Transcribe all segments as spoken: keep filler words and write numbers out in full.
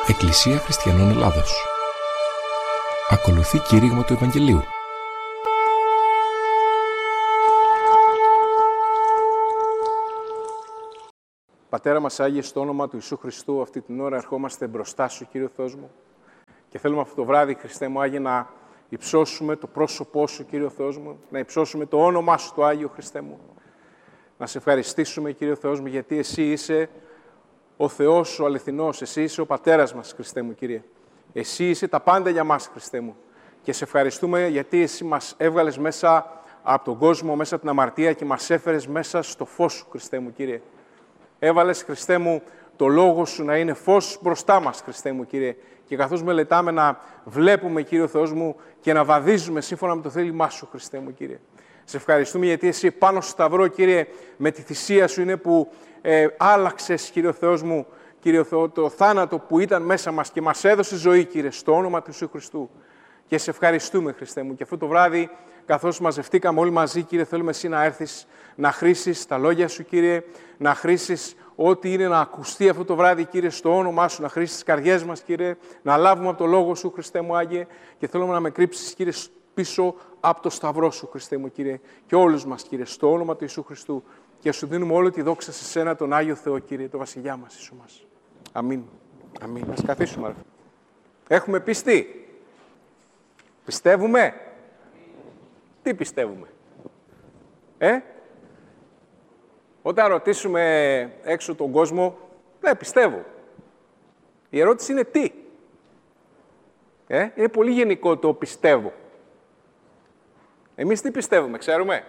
Εκκλησία Χριστιανών Ελλάδος. Ακολουθεί κήρυγμα του Ευαγγελίου. Πατέρα μας Άγιε, στο όνομα του Ιησού Χριστού, αυτή την ώρα ερχόμαστε μπροστά Σου, Κύριε Θεός μου, και θέλουμε αυτό το βράδυ, Χριστέ μου Άγιε, να υψώσουμε το πρόσωπό Σου, Κύριε Θεός μου, να υψώσουμε το όνομά Σου, το Άγιο, Χριστέ μου. Να Σε ευχαριστήσουμε, Κύριε Θεός μου, γιατί Εσύ είσαι ο Θεός, ο αληθινός, Εσύ είσαι ο Πατέρας μας, Χριστέ μου, Κύριε. Εσύ είσαι τα πάντα για μας, Χριστέ μου. Και σε ευχαριστούμε γιατί Εσύ μας έβγαλες μέσα από τον κόσμο, μέσα από την αμαρτία και μας έφερες μέσα στο φως Σου, Χριστέ μου, Κύριε. Έβαλες, Χριστέ μου, το Λόγο Σου να είναι φως μπροστά μας, Χριστέ μου, Κύριε. Και καθώς μελετάμε να βλέπουμε, Κύριε Θεός μου, και να βαδίζουμε σύμφωνα με το θέλημά Σου, Χριστέ μου, Κύριε. Σε ευχαριστούμε γιατί Εσύ πάνω στο σταυρό, Κύριε, με τη θυσία Σου είναι που ε, άλλαξες, Κύριε Θεός μου, Κύριε Θεό, το θάνατο που ήταν μέσα μας και μας έδωσε ζωή, Κύριε, στο όνομα του Ιησού Χριστού. Και σε ευχαριστούμε, Χριστέ μου. Και αυτό το βράδυ, καθώς μαζευτήκαμε όλοι μαζί, Κύριε, θέλουμε Εσύ να έρθεις, να χρήσεις τα λόγια Σου, Κύριε, να χρήσεις ό,τι είναι να ακουστεί αυτό το βράδυ, Κύριε, στο όνομά Σου, να χρήσεις τις καρδιές μας, Κύριε, να λάβουμε από το Λόγο Σου, Χριστέ μου, Άγιε, και θέλουμε να με κρύψεις, Κύριε, πίσω από το σταυρό Σου, Χριστέ μου, Κύριε, και όλους μας, Κύριε, στο όνομα του Ιησού Χριστού. Και Σου δίνουμε όλη τη δόξα σε Σένα, τον Άγιο Θεό, Κύριε, το Βασιλιά μας, Ιησού μας. Αμήν. Αμήν. Ας καθίσουμε, ρε. Έχουμε πιστεί. Πιστεύουμε. Τι πιστεύουμε. Ε? Όταν ρωτήσουμε έξω τον κόσμο, ναι, πιστεύω. Η ερώτηση είναι τι. Ε? Είναι πολύ γενικό το πιστεύω. Εμείς τι πιστεύουμε, ξέρουμε.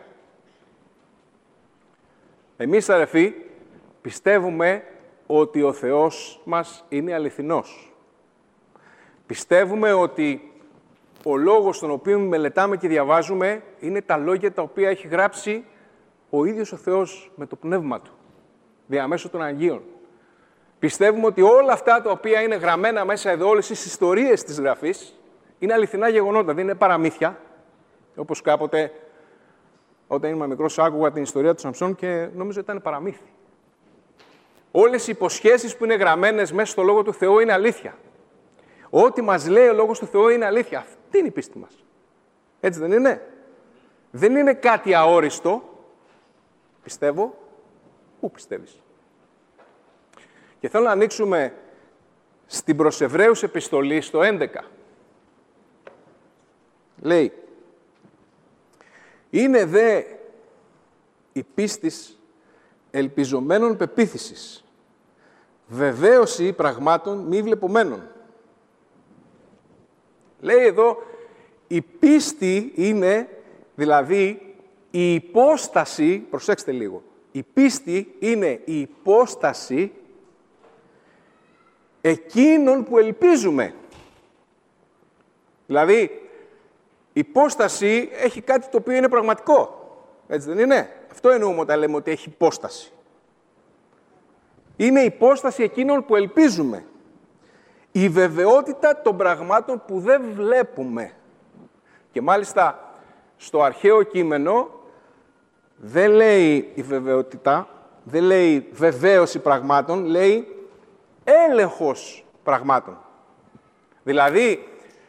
Εμείς, αδερφοί, πιστεύουμε ότι ο Θεός μας είναι αληθινός. Πιστεύουμε ότι ο λόγος τον οποίο μελετάμε και διαβάζουμε είναι τα λόγια τα οποία έχει γράψει ο ίδιος ο Θεός με το Πνεύμα Του, διαμέσου των Αγίων. Πιστεύουμε ότι όλα αυτά τα οποία είναι γραμμένα μέσα εδώ, όλες τις ιστορίες της Γραφής, είναι αληθινά γεγονότα, δεν είναι παραμύθια. Όπως κάποτε, όταν ήμουν μικρός, άκουγα την ιστορία του Σαμψόν και νόμιζα ότι ήταν παραμύθι. Όλες οι υποσχέσεις που είναι γραμμένες μέσα στο Λόγο του Θεού είναι αλήθεια. Ό,τι μας λέει ο Λόγος του Θεού είναι αλήθεια. Αυτή είναι η πίστη μας. Έτσι δεν είναι. Δεν είναι κάτι αόριστο. Πιστεύω. Πού πιστεύεις. Και θέλω να ανοίξουμε στην προς Εβραίους επιστολή στο έντεκα. Λέει, είναι δε η πίστης ελπιζομένων πεποίθησης, βεβαίωση πραγμάτων μη βλεπομένων. Λέει εδώ, η πίστη είναι, δηλαδή, η υπόσταση, προσέξτε λίγο, η πίστη είναι η υπόσταση εκείνων που ελπίζουμε. Δηλαδή, η υπόσταση έχει κάτι το οποίο είναι πραγματικό. Έτσι δεν είναι. Αυτό εννοούμε όταν λέμε ότι έχει υπόσταση. Είναι η υπόσταση εκείνων που ελπίζουμε. Η βεβαιότητα των πραγμάτων που δεν βλέπουμε. Και μάλιστα στο αρχαίο κείμενο δεν λέει η βεβαιότητα, δεν λέει βεβαίωση πραγμάτων, λέει έλεγχος πραγμάτων. Δηλαδή,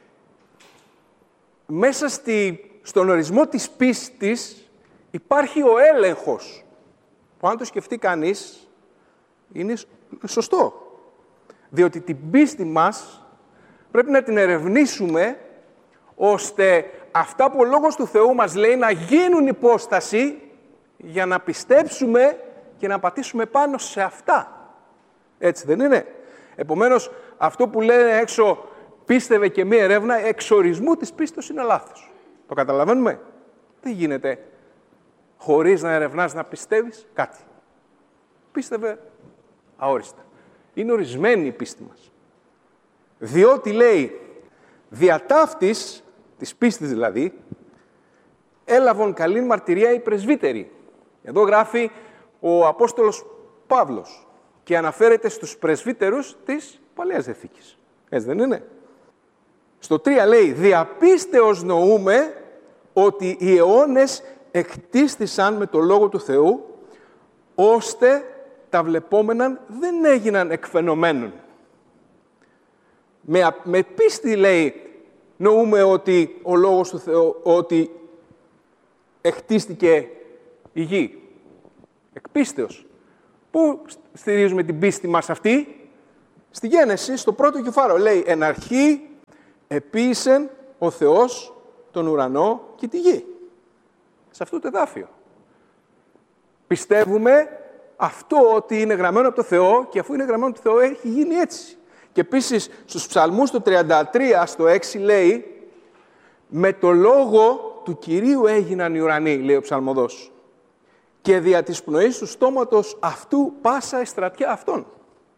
μέσα στη, στον ορισμό της πίστης υπάρχει ο έλεγχος, που αν το σκεφτεί κανείς, είναι σωστό. Διότι την πίστη μας πρέπει να την ερευνήσουμε, ώστε αυτά που ο Λόγος του Θεού μας λέει να γίνουν υπόσταση για να πιστέψουμε και να πατήσουμε πάνω σε αυτά. Έτσι δεν είναι. Επομένως, αυτό που λένε έξω πίστευε και μία ερεύνα, εξορισμού της πίστης είναι λάθος. Το καταλαβαίνουμε. Δεν γίνεται χωρίς να ερευνάς να πιστεύεις κάτι. Πίστευε αόριστα. Είναι ορισμένη η πίστη μας. Διότι λέει, διατάφτης, της πίστης δηλαδή, έλαβον καλήν μαρτυρία οι πρεσβύτεροι. Εδώ γράφει ο Απόστολος Παύλος και αναφέρεται στους πρεσβύτερους της Παλαιάς Διαθήκης. Έτσι δεν είναι. Στο τρία λέει, διαπίστεως νοούμε ότι οι αιώνες εκτίστησαν με το Λόγο του Θεού, ώστε τα βλεπόμενα δεν έγιναν εκφαινομένων. Με, με πίστη, λέει, νοούμε ότι ο Λόγος του Θεού, ότι εκτίστηκε η γη. Εκ πίστεως. Πού στηρίζουμε την πίστη μας αυτή? Στη Γένεση, στο πρώτο κεφάλαιο, λέει, εν αρχή επίησεν ο Θεός τον ουρανό και τη γη. Σε αυτό το εδάφιο. Πιστεύουμε αυτό ότι είναι γραμμένο από το Θεό και αφού είναι γραμμένο από το Θεό έχει γίνει έτσι. Και επίσης στους ψαλμούς το τριάντα τρία στο έξι λέει «Με το λόγο του Κυρίου έγιναν οι ουρανοί», λέει ο ψαλμοδός, «και δια της πνοής του στόματος αυτού πάσα η στρατιά αυτών».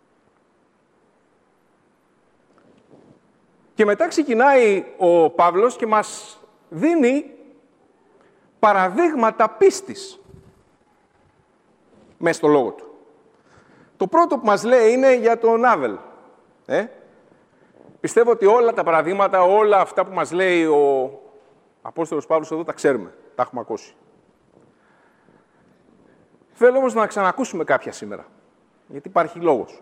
Και μετά ξεκινάει ο Παύλος και μας δίνει παραδείγματα πίστης μέσα στο λόγο του. Το πρώτο που μας λέει είναι για τον Άβελ. Ε? Πιστεύω ότι όλα τα παραδείγματα, όλα αυτά που μας λέει ο Απόστολος Παύλος εδώ τα ξέρουμε, τα έχουμε ακούσει. Θέλω όμως να ξανακούσουμε κάποια σήμερα, γιατί υπάρχει λόγος.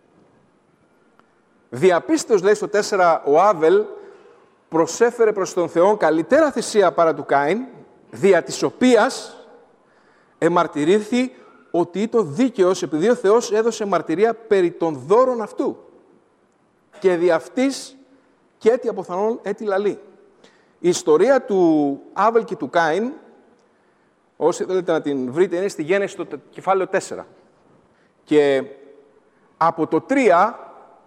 Διαπίστως, λέει στο τέσσερα, ο Άβελ προσέφερε προς τον Θεό καλύτερα θυσία παρά του Κάιν, δια της οποίας εμαρτυρήθη ότι ήταν δίκαιος, επειδή ο Θεός έδωσε μαρτυρία περί των δώρων αυτού. Και δι' αυτής και έτι αποθανόν έτι λαλεί. Η ιστορία του Άβελ και του Κάιν, όσοι θέλετε να την βρείτε, είναι στη Γένεση στο κεφάλαιο τέσσερα. Και από το τρία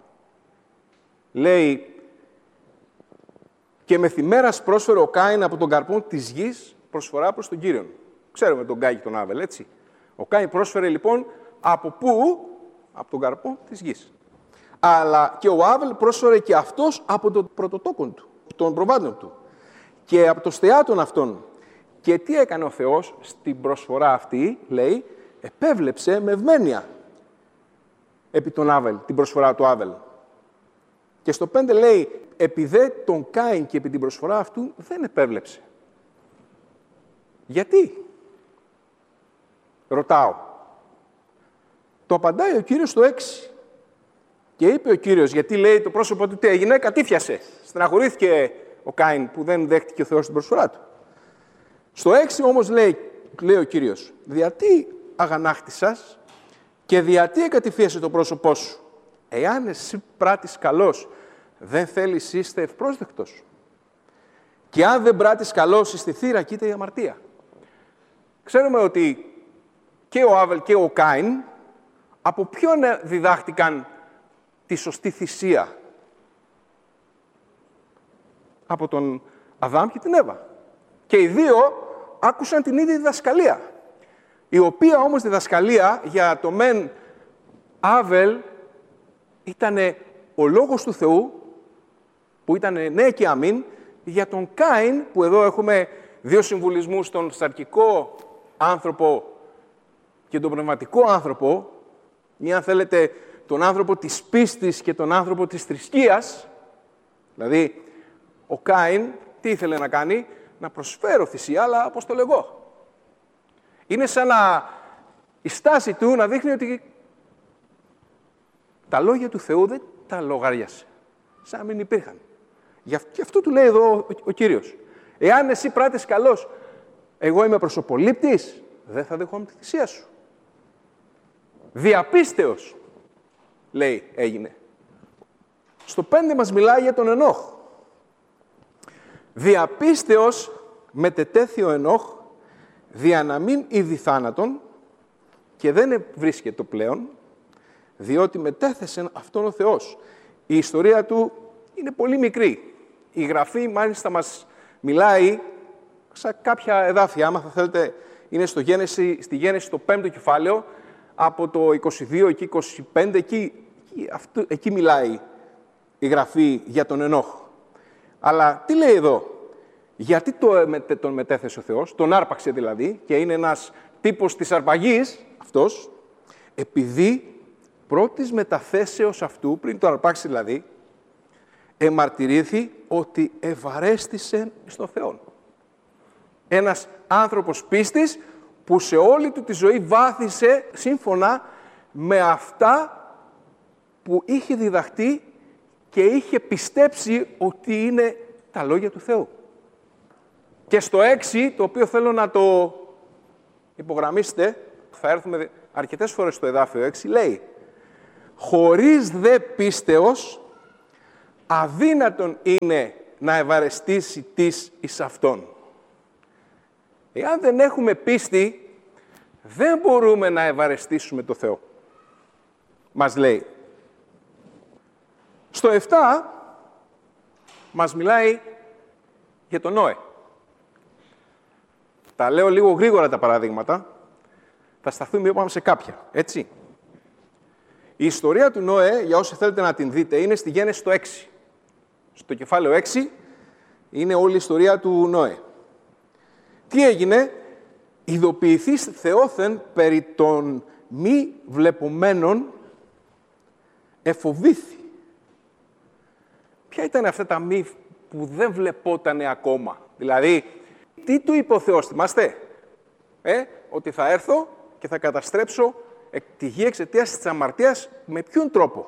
λέει «Και μεθημέρας πρόσφερε ο Κάιν από τον καρπό της γης προσφορά προς τον Κύριον». Ξέρουμε τον Κάιν και τον Άβελ, έτσι. Ο Κάιν πρόσφερε λοιπόν από πού? Από τον καρπό της γης. Αλλά και ο Άβελ πρόσφερε και αυτός από τον πρωτοτόκον του, των προβάτων του. Και από το στεάτον αυτών. Και τι έκανε ο Θεός στην προσφορά αυτή, λέει, επέβλεψε με ευμένεια επί τον Άβελ, την προσφορά του Άβελ. Και στο πέντε λέει, επί δε τον Κάιν και επί την προσφορά αυτού δεν επέβλεψε. Γιατί? Ρωτάω. Το απαντάει ο Κύριος στο έξι. Και είπε ο Κύριος, γιατί λέει το πρόσωπο του τι έγινε, κατήφιασε. Στεναχωρήθηκε ο Κάιν που δεν δέχτηκε ο Θεός την προσφορά του. Στο έξι όμως λέει, λέει ο Κύριος, διατί αγανάκτησας και διατί εκατηφίασε το πρόσωπό σου. Εάν εσύ πράττεις καλός, δεν θέλεις είστε ευπρόσδεκτος. Και αν δεν πράττεις καλός, στη θύρα κοίτα η αμαρτία. Ξέρουμε ότι και ο Άβελ και ο Κάιν από ποιον διδάχτηκαν τη σωστή θυσία? Από τον Αδάμ και την Εύα. Και οι δύο άκουσαν την ίδια διδασκαλία. Η οποία όμως διδασκαλία για το μεν Άβελ ήταν ο λόγος του Θεού, που ήταν ναι και αμήν, για τον Κάιν, που εδώ έχουμε δύο συμβουλισμούς, τον σαρκικό άνθρωπο και τον πνευματικό άνθρωπο, ή αν θέλετε τον άνθρωπο της πίστης και τον άνθρωπο της θρησκείας. Δηλαδή, ο Κάιν τι ήθελε να κάνει? Να προσφέρω θυσία, αλλά όπως το λέγω. Είναι σαν να η στάση του να δείχνει ότι τα λόγια του Θεού δεν τα λογάριασε. Σαν να μην υπήρχαν. Γι' αυτό του λέει εδώ ο, ο Κύριος. Εάν εσύ πράττεις καλός, εγώ είμαι προσωπολήπτης, δεν θα δεχόμουν τη θυσία σου. Διαπίστεως, λέει, έγινε. Στο πέντε μας μιλάει για τον Ενόχ. Διαπίστεως μετετέθη ο Ενόχ, δια να μην είδη θάνατον, και δεν βρίσκεται το πλέον, διότι μετέθεσε αυτόν ο Θεός. Η ιστορία του είναι πολύ μικρή. Η Γραφή μάλιστα μας μιλάει σαν κάποια εδάφια, άμα θα θέλετε, είναι στο Γένεση, στη Γένεση το πέμπτο κεφάλαιο, από το είκοσι δύο και είκοσι πέντε, εκεί, εκεί, αυτό, εκεί μιλάει η Γραφή για τον Ενόχ. Αλλά τι λέει εδώ? Γιατί το, τον μετέθεσε ο Θεός, τον άρπαξε δηλαδή, και είναι ένας τύπος της αρπαγής, αυτός, επειδή πρώτης μεταθέσεως αυτού, πριν το αρπάξει δηλαδή, εμαρτυρήθη ότι ευαρέστησε στον Θεό. Ένας άνθρωπος πίστης που σε όλη του τη ζωή βάθησε σύμφωνα με αυτά που είχε διδαχτεί και είχε πιστέψει ότι είναι τα λόγια του Θεού. Και στο έξι, το οποίο θέλω να το υπογραμμίσετε, θα έρθουμε αρκετές φορές στο εδάφιο έξι, λέει «Χωρίς δε πίστεως, αδύνατον είναι να ευαρεστήσει τις εις αυτόν». Εάν δεν έχουμε πίστη, δεν μπορούμε να ευαρεστήσουμε το Θεό. Μας λέει. Στο επτά, μας μιλάει για τον Νόε. Τα λέω λίγο γρήγορα τα παραδείγματα. Θα σταθούμε είπαμε σε κάποια, έτσι. Η ιστορία του Νόε, για όσοι θέλετε να την δείτε, είναι στη Γένεση το έξι. Στο κεφάλαιο έξι είναι όλη η ιστορία του Νόε. Τι έγινε? Ειδοποιηθείς Θεόθεν περί των μη βλεπομένων εφοβήθη. Ποια ήταν αυτά τα μη που δεν βλεπότανε ακόμα? Δηλαδή, τι του είπε ο Θεός, θυμάστε? Ε, ότι θα έρθω και θα καταστρέψω τη γη εξαιτίας της αμαρτίας. Με ποιον τρόπο?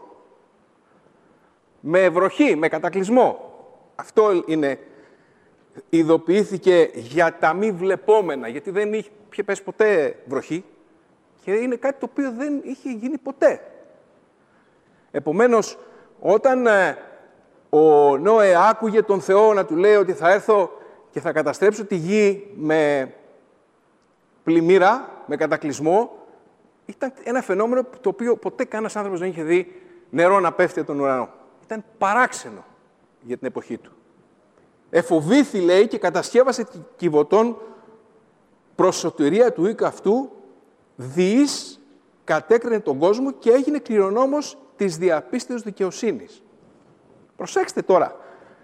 Με βροχή, με κατακλυσμό. Αυτό είναι, ειδοποιήθηκε για τα μη βλεπόμενα, γιατί δεν είχε πέσει ποτέ βροχή και είναι κάτι το οποίο δεν είχε γίνει ποτέ. Επομένως, όταν ε, ο Νόε άκουγε τον Θεό να του λέει ότι θα έρθω και θα καταστρέψω τη γη με πλημμύρα, με κατακλυσμό, ήταν ένα φαινόμενο το οποίο ποτέ κανένας άνθρωπος δεν είχε δει νερό να πέφτει από τον ουρανό. Ήταν παράξενο για την εποχή του. Εφοβήθη, λέει, και κατασκεύασε κυβωτών προς σωτηρία του οίκου αυτού, διείς κατέκρινε τον κόσμο και έγινε κληρονόμος της διαπίστεως δικαιοσύνης. Προσέξτε τώρα.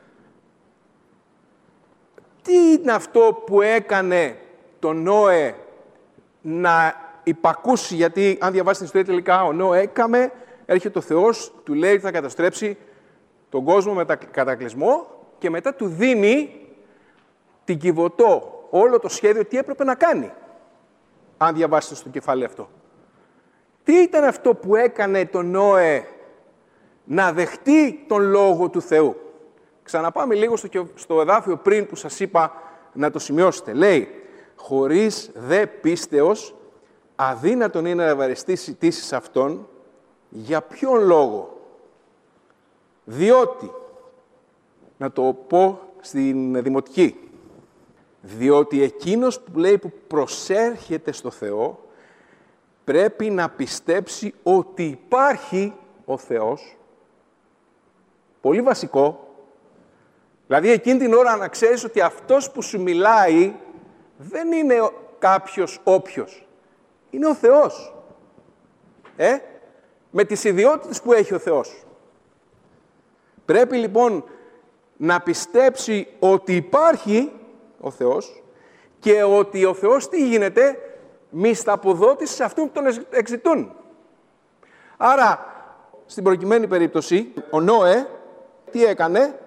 Τι είναι αυτό που έκανε τον Νόε να υπακούσει? Γιατί αν διαβάσει την ιστορία τελικά, ο Νόε έκαμε, έρχεται ο Θεός, του λέει ότι θα καταστρέψει τον κόσμο με κατακλυσμό και μετά του δίνει την κυβωτό, όλο το σχέδιο τι έπρεπε να κάνει. Αν διαβάσετε στο κεφάλι αυτό. Τι ήταν αυτό που έκανε τον Νόε να δεχτεί τον Λόγο του Θεού? Ξαναπάμε λίγο στο, στο εδάφιο πριν που σας είπα να το σημειώσετε. Λέει, χωρίς δε πίστεως, αδύνατον είναι να ευαρεστήσει τήσεις αυτόν. Για ποιον λόγο? Διότι, να το πω στην δημοτική, διότι εκείνος που λέει που προσέρχεται στο Θεό, πρέπει να πιστέψει ότι υπάρχει ο Θεός. Πολύ βασικό. Δηλαδή, εκείνη την ώρα να ξέρεις ότι αυτός που σου μιλάει δεν είναι κάποιος όποιος. Είναι ο Θεός. Ε? Με τις ιδιότητες που έχει ο Θεός. Πρέπει λοιπόν να πιστέψει ότι υπάρχει ο Θεός και ότι ο Θεός τι γίνεται? Μισθαποδότηση σε αυτούς που τον εξητούν. Άρα, στην προκειμένη περίπτωση, ο Νόε τι έκανε?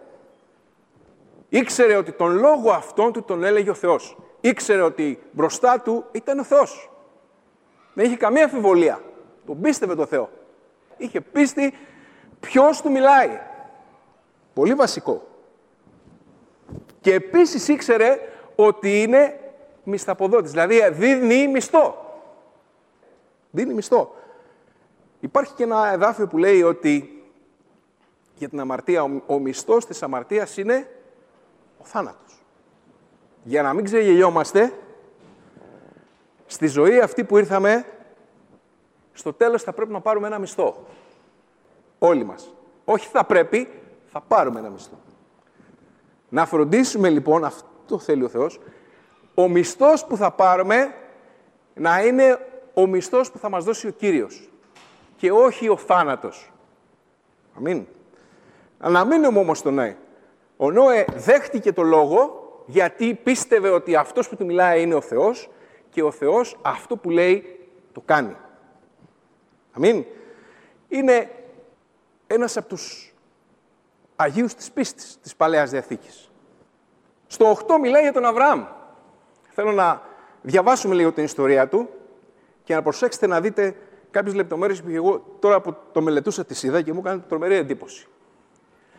Ήξερε ότι τον λόγο αυτόν του τον έλεγε ο Θεός. Ήξερε ότι μπροστά του ήταν ο Θεός. Δεν είχε καμία αμφιβολία. Τον πίστευε το Θεό. Είχε πίστη ποιος του μιλάει. Πολύ βασικό. Και επίσης ήξερε ότι είναι μισθαποδότης. Δηλαδή δίνει μισθό. Δίνει μισθό. Υπάρχει και ένα εδάφιο που λέει ότι για την αμαρτία, ο, ο μισθός της αμαρτίας είναι ο θάνατος. Για να μην ξεγελιόμαστε, στη ζωή αυτή που ήρθαμε, στο τέλος θα πρέπει να πάρουμε ένα μισθό. Όλοι μας. Όχι θα πρέπει, θα πάρουμε ένα μισθό. Να φροντίσουμε λοιπόν, αυτό θέλει ο Θεός, ο μισθός που θα πάρουμε να είναι ο μισθός που θα μας δώσει ο Κύριος και όχι ο θάνατος. Αμήν. Να μείνουμε όμως στον Νόε. Ο Νόε δέχτηκε το λόγο γιατί πίστευε ότι αυτός που του μιλάει είναι ο Θεός και ο Θεός αυτό που λέει το κάνει. Αμήν. Είναι ένας από τους Αγίους της πίστης της Παλαιάς Διαθήκης. Στο οκτώ μιλάει για τον Αβραάμ. Θέλω να διαβάσουμε λίγο την ιστορία του και να προσέξετε να δείτε κάποιες λεπτομέρειες που εγώ τώρα που το μελετούσα τις είδα και μου έκανε τρομερή εντύπωση.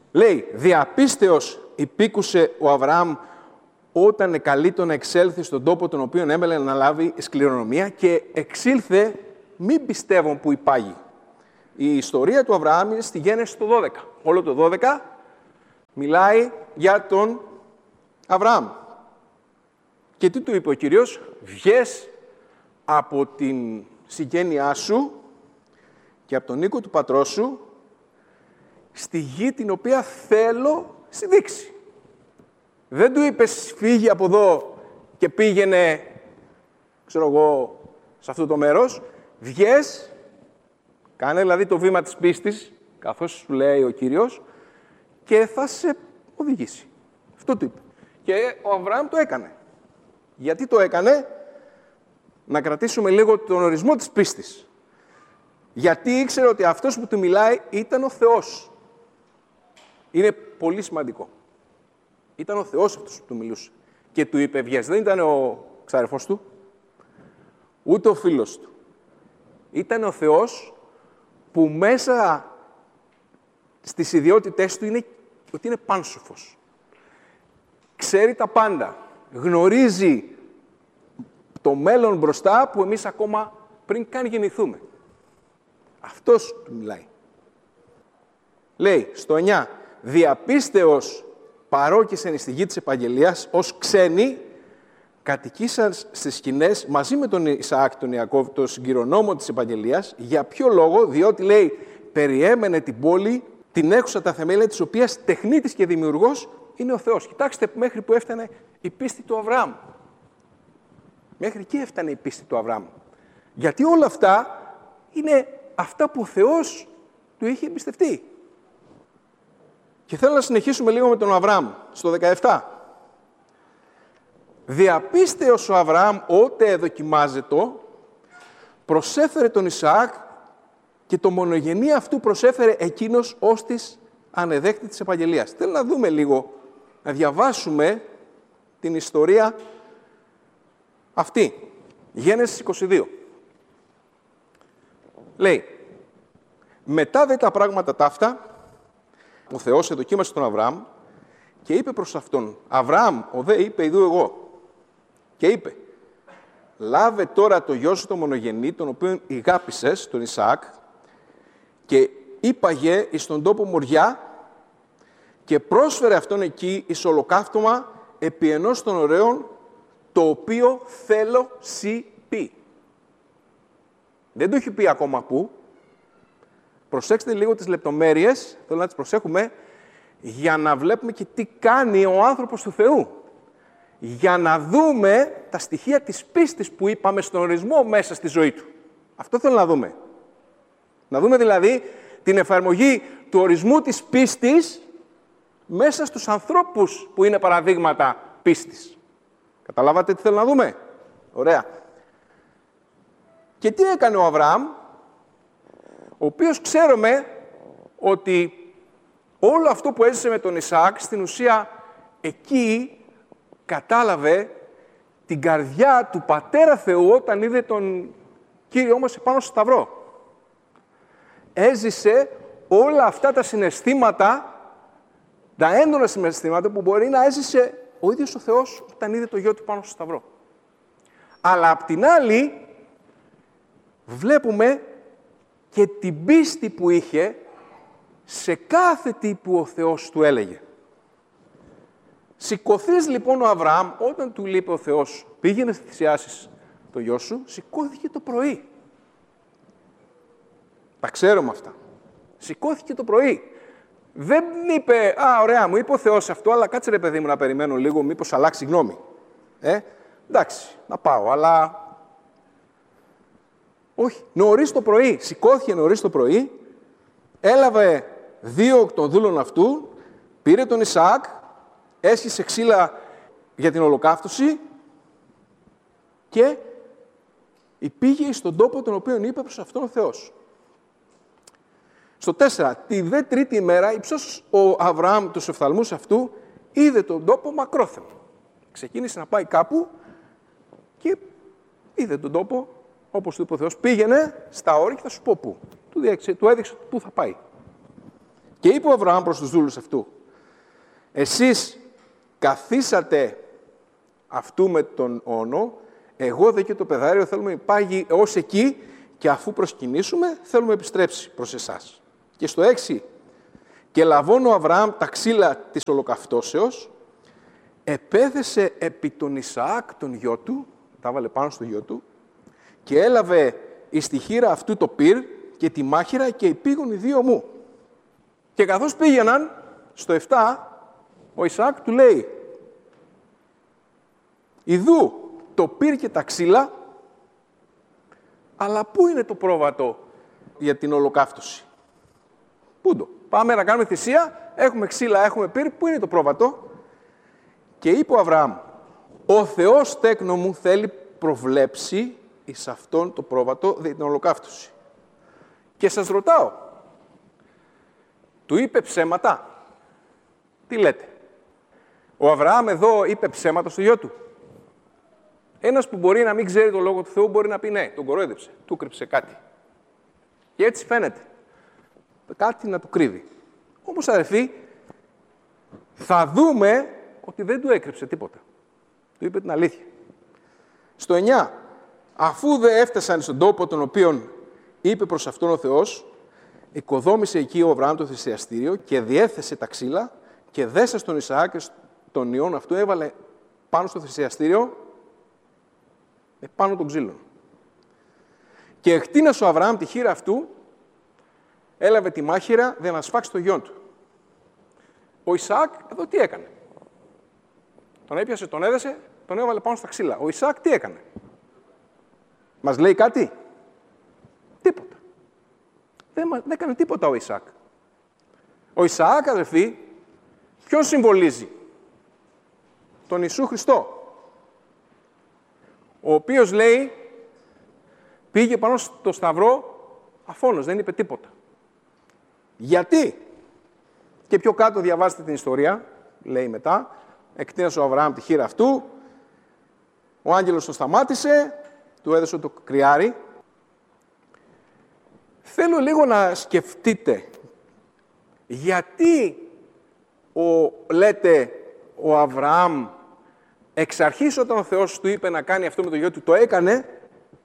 Λέει, διαπίστεως υπήκουσε ο Αβραάμ όταν εκαλείτο να εξέλθει στον τόπο τον οποίον έμελε να λάβει σκληρονομία και εξήλθε μη πιστεύων που υπάγει. Η ιστορία του Αβραάμ είναι στη Γένεση το δώδεκα. Όλο το δώδεκα μιλάει για τον Αβραάμ. Και τι του είπε ο Κύριος? Βγες από την συγγένειά σου και από τον οίκο του πατρός σου στη γη την οποία θέλω στη δείξει. Δεν του είπες φύγει από εδώ και πήγαινε, ξέρω εγώ, σε αυτό το μέρος. Βγες, κάνε δηλαδή το βήμα της πίστης, καθώς σου λέει ο Κύριος, και θα σε οδηγήσει. Αυτό του είπε. Και ο Αβραάμ το έκανε. Γιατί το έκανε? Να κρατήσουμε λίγο τον ορισμό της πίστης. Γιατί ήξερε ότι αυτός που του μιλάει ήταν ο Θεός. Είναι πολύ σημαντικό. Ήταν ο Θεός αυτός που του μιλούσε. Και του είπε βγες. Δεν ήταν ο ξαδερφός του, ούτε ο φίλος του. Ήταν ο Θεός που μέσα στις ιδιότητές του είναι ότι είναι πάνσοφος. Ξέρει τα πάντα. Γνωρίζει το μέλλον μπροστά που εμείς ακόμα πριν καν γεννηθούμε. Αυτός του μιλάει. Λέει στο εννιά, διαπίστεως παρόκησεν στη γη της επαγγελίας ως ξένοι, κατοικήσαν στις σκηνές μαζί με τον Ισαάκ, τον Ιακώβ, τον συγκυρονόμο της επαγγελίας. Για ποιο λόγο? Διότι, λέει, περιέμενε την πόλη, την έχουσα τα θεμέλια της οποίας τεχνίτης και δημιουργός είναι ο Θεός. Κοιτάξτε μέχρι που έφτανε η πίστη του Αβραάμ. Μέχρι εκεί έφτανε η πίστη του Αβραάμ. Γιατί όλα αυτά είναι αυτά που ο Θεός του είχε εμπιστευτεί. Και θέλω να συνεχίσουμε λίγο με τον Αβραάμ, στο δεκαεπτά. Διαπίστεως ο Αβραάμ, ότε δοκιμάζετο, προσέφερε τον Ισαάκ και το μονογενή αυτού προσέφερε εκείνος ως της ανεδέκτη της επαγγελίας. Θέλω να δούμε λίγο, να διαβάσουμε την ιστορία αυτή. Γένεσης είκοσι δύο. Λέει, μετά δε τα πράγματα ταύτα, ο Θεός εδοκίμασε τον Αβραάμ και είπε προς αυτόν, Αβραάμ, ο δε είπε, ειδού εγώ. Και είπε, λάβε τώρα το γιο σου το μονογενή, τον οποίον ηγάπησες, τον Ισαάκ, και είπαγε εις τον τόπο Μοριά και πρόσφερε αυτόν εκεί εις ολοκαύτωμα επί ενός των ωραίων, το οποίο θέλω σοι πει. Δεν το έχει πει ακόμα πού. Προσέξτε λίγο τις λεπτομέρειες, θέλω να τις προσέχουμε, για να βλέπουμε και τι κάνει ο άνθρωπος του Θεού. Για να δούμε τα στοιχεία της πίστης που είπαμε στον ορισμό μέσα στη ζωή του. Αυτό θέλω να δούμε. Να δούμε δηλαδή την εφαρμογή του ορισμού της πίστης μέσα στους ανθρώπους που είναι παραδείγματα πίστης. Καταλάβατε τι θέλω να δούμε? Ωραία. Και τι έκανε ο Αβραάμ, ο οποίος ξέρουμε ότι όλο αυτό που έζησε με τον Ισαάκ, στην ουσία εκεί κατάλαβε την καρδιά του Πατέρα Θεού όταν είδε τον Κύριό μας επάνω στο σταυρό. Έζησε όλα αυτά τα συναισθήματα, τα έντονα συναισθήματα που μπορεί να έζησε ο ίδιος ο Θεός όταν είδε το γιο του πάνω στο σταυρό. Αλλά απ' την άλλη βλέπουμε και την πίστη που είχε σε κάθε τι που ο Θεός του έλεγε. Σηκωθείς λοιπόν ο Αβραάμ, όταν του είπε ο Θεός, πήγαινε να θυσιάσεις το γιο σου, σηκώθηκε το πρωί. Τα ξέρουμε αυτά. Σηκώθηκε το πρωί. Δεν είπε, α, ωραία, μου είπε ο Θεός αυτό, αλλά κάτσε ρε παιδί μου να περιμένω λίγο, μήπως αλλάξει γνώμη. Ε, εντάξει, να πάω, αλλά... Όχι, νωρίς το πρωί. Σηκώθηκε νωρίς το πρωί, έλαβε δύο των δούλων αυτού, πήρε τον Ισαάκ, έσχισε ξύλα για την ολοκαύτωση και πήγε στον τόπο τον οποίο είπε προς αυτόν ο Θεός. Στο τέσσερα, τη δε τρίτη ημέρα, υψώς ο Αβραάμ τους οφθαλμούς αυτού, είδε τον τόπο μακρόθεν. Ξεκίνησε να πάει κάπου και είδε τον τόπο, όπως του είπε ο Θεός, πήγαινε στα όρη και θα σου πω πού. Του έδειξε, του έδειξε πού θα πάει. Και είπε ο Αβραάμ προς τους δούλους αυτού, εσείς καθίσατε αυτού με τον όνο, εγώ δε και το παιδάριο θέλουμε υπάγει ως εκεί και αφού προσκυνήσουμε θέλουμε επιστρέψει προς εσάς. Και στο έξι, και λαβών ο Αβραάμ τα ξύλα της ολοκαυτώσεως, επέθεσε επί τον Ισαάκ τον γιο του, τα βάλε πάνω στο γιο του, και έλαβε εις τη χείρα αυτού το πυρ και τη μάχηρα και υπήγον οι δύο μου. Και καθώς πήγαιναν, στο εφτά, ο Ισαάκ του λέει, ιδού το πυρ και τα ξύλα, αλλά πού είναι το πρόβατο για την ολοκαύτωση? Πού το? Πάμε να κάνουμε θυσία, έχουμε ξύλα, έχουμε πυρ, πού είναι το πρόβατο? Και είπε ο Αβραάμ, ο Θεός τέκνο μου θέλει προβλέψει εις αυτόν το πρόβατο για την ολοκαύτωση. Και σας ρωτάω, του είπε ψέματα? Τι λέτε? Ο Αβραάμ εδώ είπε ψέματα στο γιο του? Ένας που μπορεί να μην ξέρει τον Λόγο του Θεού μπορεί να πει ναι, τον κορόιδεψε, του κρύψε κάτι. Και έτσι φαίνεται. Κάτι να του κρύβει. Όμως, αδερφοί, θα δούμε ότι δεν του έκρυψε τίποτα. Του είπε την αλήθεια. Στο εννιά, αφού δεν έφτασαν στον τόπο τον οποίον είπε προς αυτόν ο Θεός, οικοδόμησε εκεί ο Αβραάμ το θυσιαστήριο και διέθεσε τα ξύλα και δέσα στον Ισαάκ και στον ιόν αυτού έβαλε πάνω στο θυσιαστήριο πάνω των ξύλων. Και εκτείνασε ο Αβραάμ τη χείρα αυτού, έλαβε τη μάχηρα για να σφάξει το γιον του. Ο Ισαάκ εδώ τι έκανε? Τον έπιασε, τον έδεσε, τον έβαλε πάνω στα ξύλα. Ο Ισαάκ τι έκανε? Μας λέει κάτι? Τίποτα. Δεν, δεν έκανε τίποτα ο Ισαάκ. Ο Ισαάκ, αδελφοί, ποιον συμβολίζει? Τον Ιησού Χριστό. Ο οποίος λέει, πήγε πάνω στο σταυρό αφώνος, δεν είπε τίποτα. Γιατί? Και πιο κάτω διαβάζετε την ιστορία, λέει μετά, εκτείνασε ο Αβραάμ τη χείρα αυτού, ο άγγελος τον σταμάτησε, του έδωσε το κρυάρι. Θέλω λίγο να σκεφτείτε, γιατί ο, λέτε ο Αβραάμ εξ αρχής όταν ο Θεός του είπε να κάνει αυτό με το γιο του, το έκανε,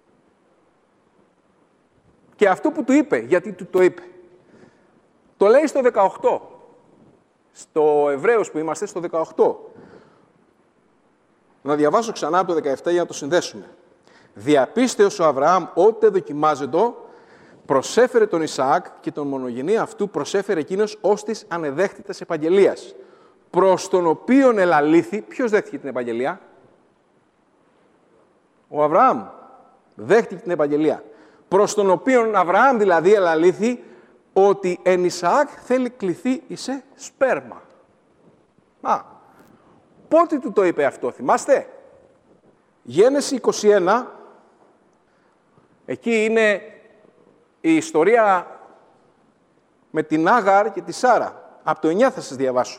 και αυτό που του είπε, γιατί του το είπε. Το λέει στο δεκαοκτώ. Στο Εβραίους που είμαστε, στο δεκαοκτώ. Να διαβάσω ξανά από το δεκαεπτά για να το συνδέσουμε. Διαπίστεως ο Αβραάμ, ότε δοκιμάζετο, προσέφερε τον Ισαάκ και τον μονογενή αυτού προσέφερε εκείνος ως της ανεδέχτητας επαγγελίας. Προς τον οποίον ελαλήθη, ποιος δέχτηκε την επαγγελία? Ο Αβραάμ δέχτηκε την επαγγελία. Προς τον οποίον Αβραάμ δηλαδή ελαλήθη ότι εν Ισαάκ θέλει κληθεί εισέ σπέρμα. Α, πότε του το είπε αυτό, θυμάστε? Γένεση είκοσι ένα, εκεί είναι η ιστορία με την Άγαρ και τη Σάρα. Από το εννιά θα σας διαβάσω.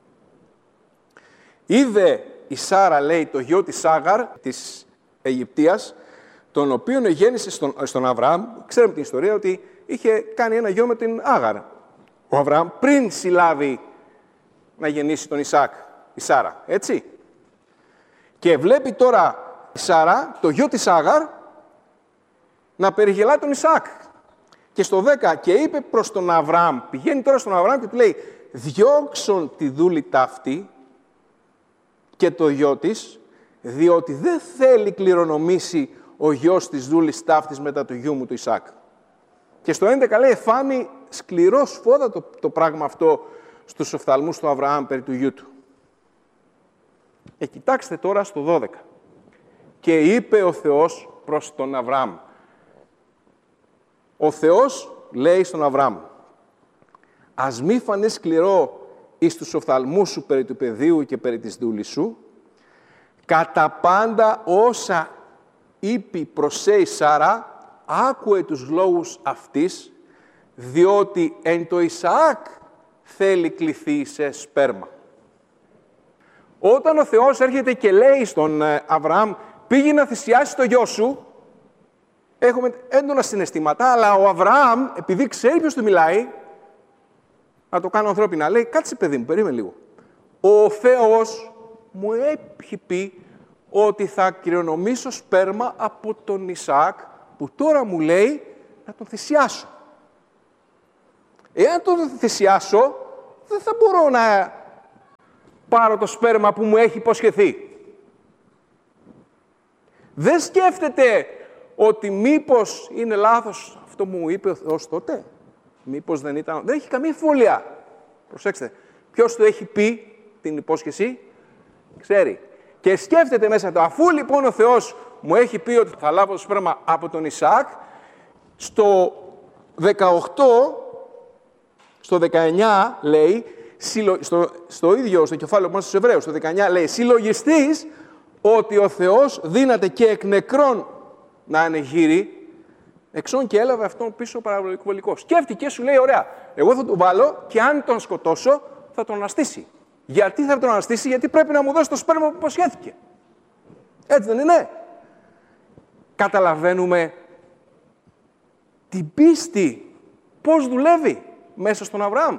Είδε η Σάρα, λέει, το γιο της Άγαρ, της Αιγυπτίας, τον οποίον γέννησε στον, στον Αβραάμ. Ξέρουμε την ιστορία ότι είχε κάνει ένα γιο με την Άγαρ. Ο Αβραάμ πριν συλλάβει να γεννήσει τον Ισαάκ, η Σάρα, έτσι. Και βλέπει τώρα η Σάρα, το γιο της Άγαρ, να περιγελά τον Ισαάκ. Και στο δέκα, και είπε προς τον Αβραάμ, πηγαίνει τώρα στον Αβραάμ και του λέει, διώξον τη δούλη ταύτη και το γιο της, διότι δεν θέλει κληρονομήσει ο γιος της δούλης ταύτης μετά του γιού μου του Ισαάκ. Και στο έντεκα λέει, εφάνει σκληρό σφόδατο το, το πράγμα αυτό στους οφθαλμούς του Αβραάμ περί του γιού του. Ε, κοιτάξτε τώρα στο δώδεκα. Και είπε ο Θεός προς τον Αβραάμ. Ο Θεός λέει στον Αβραάμ, ας μη φανείς σκληρό εις τους οφθαλμούς σου περί του παιδίου και περί της δούλης σου, κατά πάντα όσα είπε προς η Σάρα, άκουε τους λόγους αυτής, διότι εν το Ισαάκ θέλει κληθεί σε σπέρμα. Όταν ο Θεός έρχεται και λέει στον Αβραάμ, πήγε να θυσιάσει το γιο σου, έχουμε έντονα συναισθήματα, αλλά ο Αβραάμ, επειδή ξέρει ποιος του μιλάει, να το κάνω ανθρώπινα. Λέει, κάτσε παιδί μου, περίμενε λίγο. Ο Θεός μου έχει πει ότι θα κληρονομήσω σπέρμα από τον Ισαάκ, που τώρα μου λέει να τον θυσιάσω. Εάν τον θυσιάσω, δεν θα μπορώ να πάρω το σπέρμα που μου έχει υποσχεθεί. Δεν σκέφτεται ότι μήπως είναι λάθος αυτό που μου είπε ο Θεός τότε. Μήπως δεν ήταν... Δεν έχει καμία εμφιβολία. Προσέξτε. Ποιος του έχει πει την υπόσχεση, ξέρει. Και σκέφτεται μέσα το, αφού λοιπόν ο Θεός μου έχει πει ότι θα λάβω το σπέρμα από τον Ισαάκ, στο δεκαοκτώ, στο δεκαεννιά λέει, στο, στο ίδιο, στο κεφάλαιο μόνο στους Εβραίους, στο δεκαεννιά λέει, συλλογιστής ότι ο Θεός δύναται και εκ νεκρών να ανεγείρει, εξών και έλαβε αυτόν πίσω παραβολικό. Σκέφτηκε, σου λέει, ωραία, εγώ θα τον βάλω και αν τον σκοτώσω θα τον αναστήσει. Γιατί θα τον αναστήσει, γιατί πρέπει να μου δώσει το σπέρμα που υποσχέθηκε. Έτσι δεν είναι? Καταλαβαίνουμε την πίστη πώς δουλεύει μέσα στον Αβραάμ.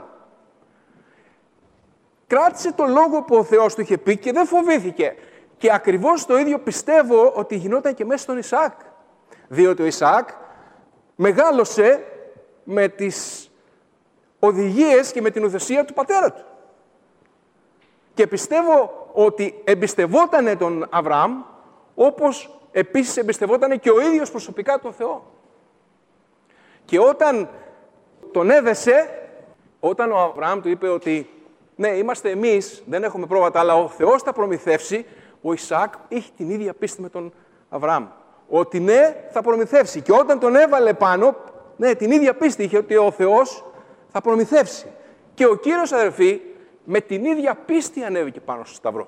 Κράτησε το λόγο που ο Θεός του είχε πει και δεν φοβήθηκε. Και ακριβώς το ίδιο πιστεύω ότι γινόταν και μέσα στον Ισαάκ. Διότι ο Ισαάκ μεγάλωσε με τις οδηγίες και με την ουδεσία του πατέρα του. Και πιστεύω ότι εμπιστευότανε τον Αβραάμ, όπως επίσης εμπιστευότανε και ο ίδιος προσωπικά τον Θεό. Και όταν τον έδεσε, όταν ο Αβραάμ του είπε ότι ναι, είμαστε εμείς, δεν έχουμε πρόβατα, αλλά ο Θεός θα προμηθεύσει, ο Ισαάκ είχε την ίδια πίστη με τον Αβραάμ. Ότι ναι, θα προμηθεύσει. Και όταν τον έβαλε πάνω, ναι, την ίδια πίστη είχε ότι ο Θεός θα προμηθεύσει. Και ο Κύριος, αδερφοί, με την ίδια πίστη ανέβηκε πάνω στο σταυρό.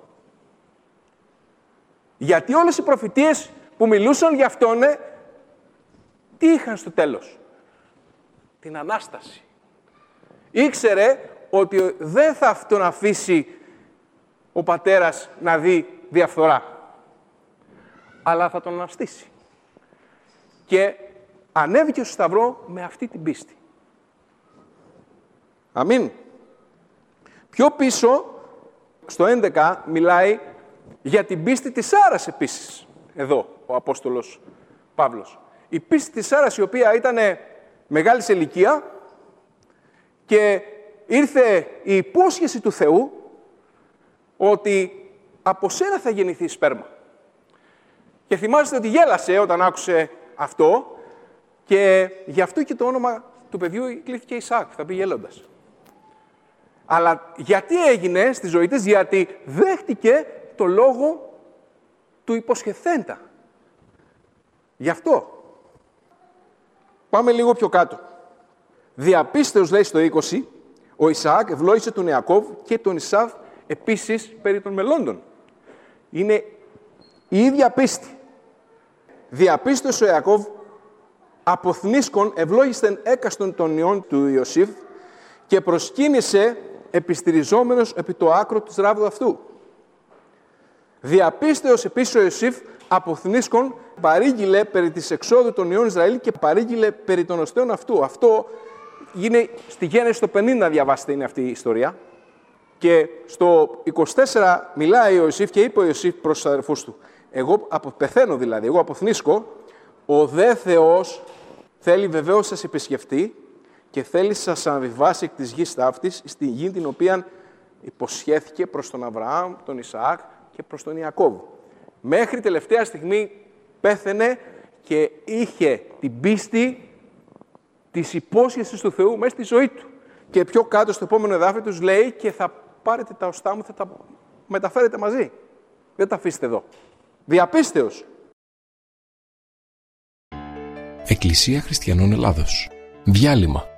Γιατί όλες οι προφητείες που μιλούσαν για αυτόν, τι είχαν στο τέλος? Την Ανάσταση. Ήξερε ότι δεν θα τον αφήσει ο πατέρας να δει διαφθορά, αλλά θα τον αναστήσει. Και ανέβηκε στο σταυρό με αυτή την πίστη. Αμήν. Πιο πίσω, στο έντεκα, μιλάει για την πίστη της Σάρας επίσης. Εδώ, ο Απόστολος Παύλος. Η πίστη της Σάρας, η οποία ήταν μεγάλη σε ηλικία και ήρθε η υπόσχεση του Θεού ότι από σένα θα γεννηθεί σπέρμα. Και θυμάστε ότι γέλασε όταν άκουσε αυτό και γι' αυτό και το όνομα του παιδιού κλήθηκε Ισαάκ, θα πει γέλοντας. Αλλά γιατί έγινε στη ζωή της? Γιατί δέχτηκε το λόγο του υποσχεθέντα. Γι' αυτό. Πάμε λίγο πιο κάτω. Διαπίστεως, λέει στο είκοσι, ο Ισαάκ ευλόγησε τον Ιακώβ και τον Ισάβ επίσης περί των μελλόντων. Είναι η ίδια πίστη. Διαπίστεως ο Ιακώβ αποθνίσκον ευλόγησεν έκαστον των ιών του Ιωσήφ και προσκύνησε επιστηριζόμενος επί το άκρο του ράβδου αυτού. Διαπίστεως επίσης ο Ιωσήφ αποθνίσκον παρήγγειλε περί της εξόδου των ιών Ισραήλ και παρήγγειλε περί των οστέων αυτού. Αυτό είναι στη Γένεση το πενήντα, διαβάστε, είναι αυτή η ιστορία. Και στο είκοσι τέσσερα μιλάει ο Ιωσήφ και είπε ο Ιωσήφ προς τους αδερφούς του, εγώ πεθαίνω δηλαδή, εγώ αποθνίσκω, ο δε Θεός θέλει βεβαίως σας επισκεφτεί και θέλει σας αναβιβάσει εκ της γης ταύτης στη γη την οποία υποσχέθηκε προς τον Αβραάμ, τον Ισαάκ και προς τον Ιακώβ. Μέχρι τελευταία στιγμή πέθαινε και είχε την πίστη της υπόσχεσης του Θεού μέσα στη ζωή του. Και πιο κάτω στο επόμενο εδάφιο τους λέει και θα πάρετε τα οστά μου, θα τα μεταφέρετε μαζί. Δεν τα αφήσετε εδώ. Διαπίστεως. Εκκλησία Χριστιανών Ελλάδος. Διάλειμμα.